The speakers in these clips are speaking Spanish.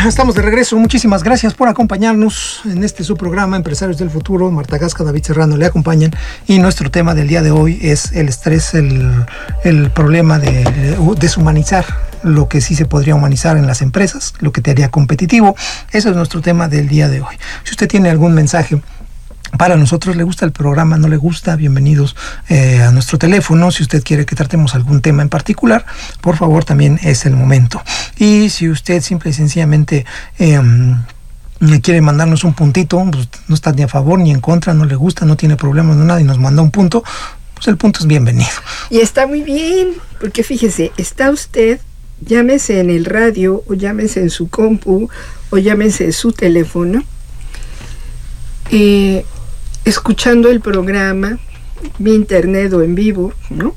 Estamos de regreso. Muchísimas gracias por acompañarnos en este su programa Empresarios del Futuro. Marta Gasca, David Serrano le acompañan y nuestro tema del día de hoy es el estrés, el problema de deshumanizar lo que sí se podría humanizar en las empresas, lo que te haría competitivo. Ese es nuestro tema del día de hoy. Si usted tiene algún mensaje para nosotros, le gusta el programa, no le gusta, bienvenidos a nuestro teléfono. Si usted quiere que tratemos algún tema en particular, por favor, también es el momento. Y si usted simple y sencillamente quiere mandarnos un puntito, pues no está ni a favor ni en contra, no le gusta, no tiene problemas, no nada, y nos manda un punto, pues el punto es bienvenido. Y está muy bien, porque fíjese, está usted, llámese en el radio, o llámese en su compu, o llámese en su teléfono, escuchando el programa vía internet o en vivo, ¿no?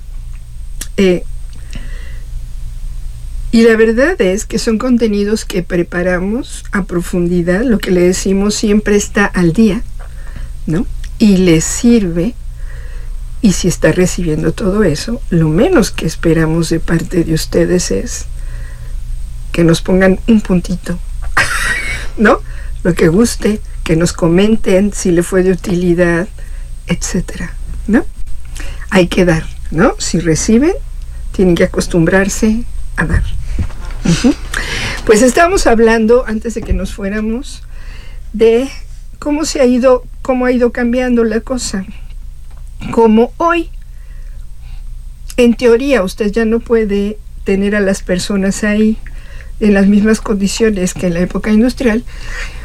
Y la verdad es que son contenidos que preparamos a profundidad, lo que le decimos siempre está al día, ¿no? Y les sirve, y si está recibiendo todo eso, lo menos que esperamos de parte de ustedes es que nos pongan un puntito, ¿no? Lo que guste, que nos comenten si le fue de utilidad, etcétera, ¿no? Hay que dar, ¿no? Si reciben, tienen que acostumbrarse a dar. Uh-huh. Pues estábamos hablando, antes de que nos fuéramos, de cómo ha ido cambiando la cosa. Como hoy, en teoría, usted ya no puede tener a las personas ahí en las mismas condiciones que en la época industrial,